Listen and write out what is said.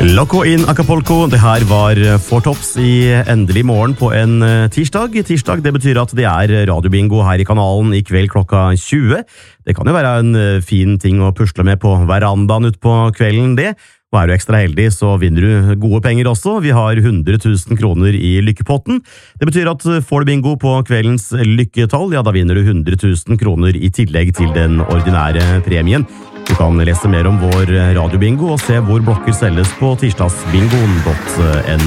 Loco in Acapulco, det her var Four Tops i endelig morgen på en tirsdag. Tirsdag, det betyr at det er radiobingo her i kanalen i kveld klokka 20. Det kan jo være en fin ting å pusle med på verandaen ut på kvelden det. Og er du ekstra heldig, så vinner du gode penger også. Vi har 100 000 kroner i lykkepotten. Det betyr at får du bingo på kveldens lykketall, ja, da vinner du 100 000 kroner i tillegg til den ordinære premien. Du kan lese mer om vår radiobingo og se hvor blokker selges på tirsdagsbingoen.no.